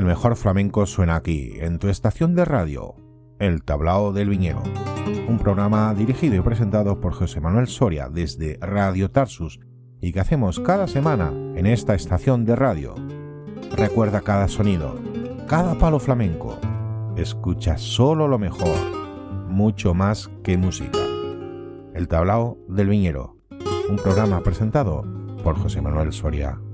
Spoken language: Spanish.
El mejor flamenco suena aquí, en tu estación de radio, El Tablao del Viñero. Un programa dirigido y presentado por José Manuel Soria desde Radio Tarsus y que hacemos cada semana en esta estación de radio. Recuerda cada sonido, cada palo flamenco. Escucha solo lo mejor, mucho más que música. El Tablao del Viñero, un programa presentado por José Manuel Soria.